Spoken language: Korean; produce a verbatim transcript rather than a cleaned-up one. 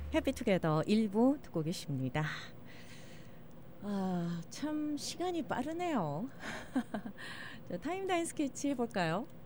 해피투게더 일 부 듣고 계십니다. 아, 참 시간이 빠르네요. 자, 타임다인 스케치 해볼까요?